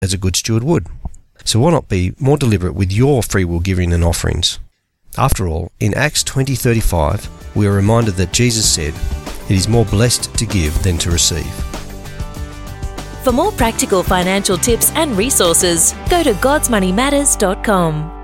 as a good steward would. So why not be more deliberate with your free will giving and offerings? After all, in Acts 20:35, we are reminded that Jesus said, "It is more blessed to give than to receive." For more practical financial tips and resources, go to godsmoneymatters.com.